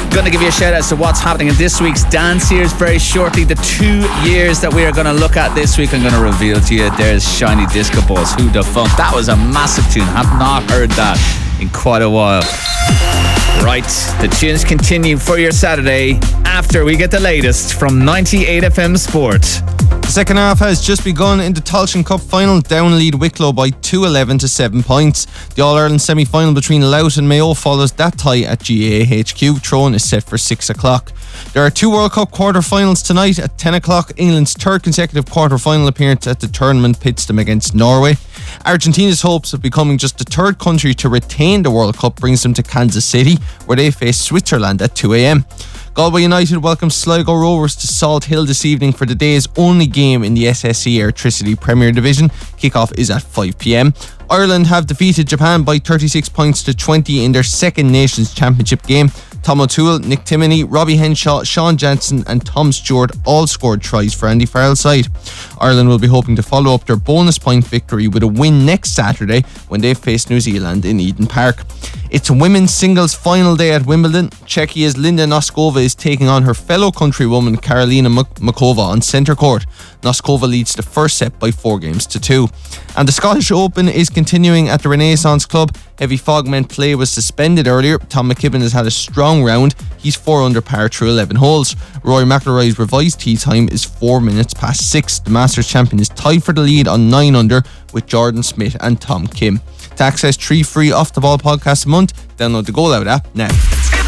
Going to give you a shout out to what's happening in this week's Dance Years very shortly. The 2 years that we are going to look at this week, I'm going to reveal to you. There's Shiny Disco Balls, Who Da Funk. That was a massive tune. Have not heard that in quite a while. Right, the tunes continue for your Saturday after we get the latest from 98 FM Sport. The second half has just begun in the Tailteann Cup final. Down lead Wicklow by 2-11 to 7 points. The All-Ireland semi-final between Louth and Mayo follows that tie at GAA HQ. Throne is set for 6 o'clock. There are 2 World Cup quarter-finals tonight at 10 o'clock. England's third consecutive quarter-final appearance at the tournament pits them against Norway. Argentina's hopes of becoming just the third country to retain the World Cup brings them to Kansas City, where they face Switzerland at 2 a.m. Galway United welcomes Sligo Rovers to Salt Hill this evening for the day's only game in the SSE Airtricity Premier Division. Kickoff is at 5 p.m. Ireland have defeated Japan by 36 points to 20 in their second Nations Championship game. Tom O'Toole, Nick Timoney, Robbie Henshaw, Sean Jansen and Tom Stewart all scored tries for Andy Farrell's side. Ireland will be hoping to follow up their bonus point victory with a win next Saturday when they face New Zealand in Eden Park. It's women's singles final day at Wimbledon. Czechia's Linda Noskova is taking on her fellow countrywoman Karolina Makova on centre court. Noskova leads the first set by 4-2. And the Scottish Open is continuing at the Renaissance Club. Heavy fog meant play was suspended earlier. Tom McKibben has had a strong round. He's 4 under par through 11 holes. Rory McIlroy's revised tee time is 4 minutes past 6. The Masters champion is tied for the lead on 9 under with Jordan Smith and Tom Kim. To access 3 free Off The Ball podcasts a month, download the Goal Out app now.